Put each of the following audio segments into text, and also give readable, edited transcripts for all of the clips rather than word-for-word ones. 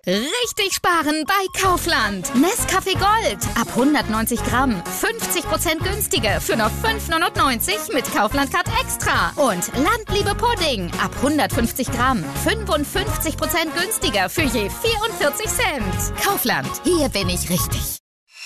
Richtig sparen bei Kaufland. Nescafé Gold ab 190 Gramm. 50% günstiger für nur 5,99 mit Kaufland Card Extra. Und Landliebe Pudding ab 150 Gramm. 55% günstiger für je 44 Cent. Kaufland, hier bin ich richtig.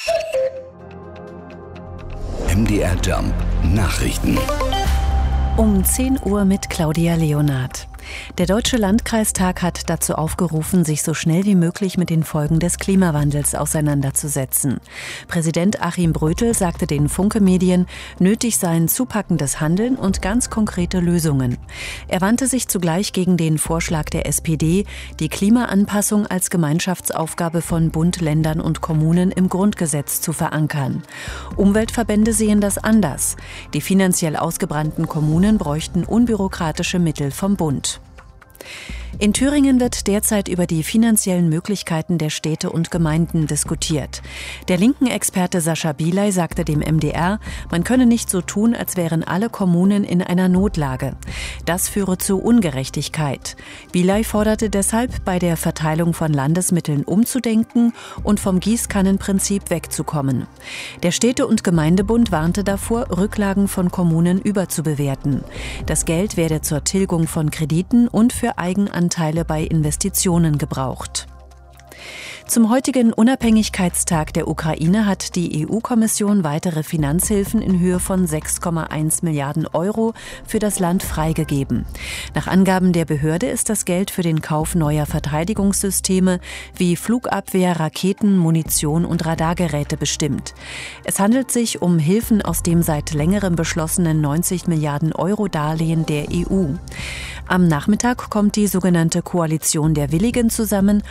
MDR Jump Nachrichten. Um 10 Uhr mit Claudia Leonard. Der Deutsche Landkreistag hat dazu aufgerufen, sich so schnell wie möglich mit den Folgen des Klimawandels auseinanderzusetzen. Präsident Achim Brötel sagte den Funke-Medien, nötig seien zupackendes Handeln und ganz konkrete Lösungen. Er wandte sich zugleich gegen den Vorschlag der SPD, die Klimaanpassung als Gemeinschaftsaufgabe von Bund, Ländern und Kommunen im Grundgesetz zu verankern. Umweltverbände sehen das anders. Die finanziell ausgebrannten Kommunen bräuchten unbürokratische Mittel vom Bund. In Thüringen wird derzeit über die finanziellen Möglichkeiten der Städte und Gemeinden diskutiert. Der linken Experte Sascha Bielay sagte dem MDR, man könne nicht so tun, als wären alle Kommunen in einer Notlage. Das führe zu Ungerechtigkeit. Bielay forderte deshalb, bei der Verteilung von Landesmitteln umzudenken und vom Gießkannenprinzip wegzukommen. Der Städte- und Gemeindebund warnte davor, Rücklagen von Kommunen überzubewerten. Das Geld werde zur Tilgung von Krediten und für Eigenanteile bei Investitionen gebraucht. Zum heutigen Unabhängigkeitstag der Ukraine hat die EU-Kommission weitere Finanzhilfen in Höhe von 6,1 Milliarden Euro für das Land freigegeben. Nach Angaben der Behörde ist das Geld für den Kauf neuer Verteidigungssysteme wie Flugabwehr, Raketen, Munition und Radargeräte bestimmt. Es handelt sich um Hilfen aus dem seit längerem beschlossenen 90 Milliarden Euro Darlehen der EU. Am Nachmittag kommt die sogenannte Koalition der Willigen zusammen,